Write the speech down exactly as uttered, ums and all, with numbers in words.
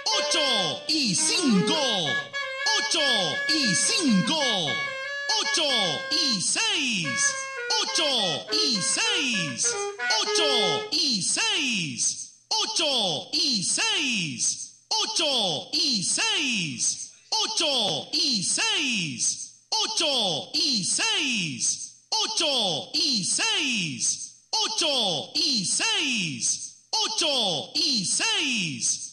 ocho y cinco, ocho y cinco, ocho y seis, ocho y seis, ocho y seis, ocho y seis, ocho y seis, ocho y seis, ocho y seis, ocho y seis, ocho y seis, ocho y seis.